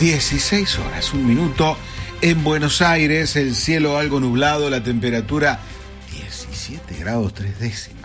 16 horas, 1 minuto. En Buenos Aires, el cielo algo nublado, la temperatura 17 grados 3 décimas.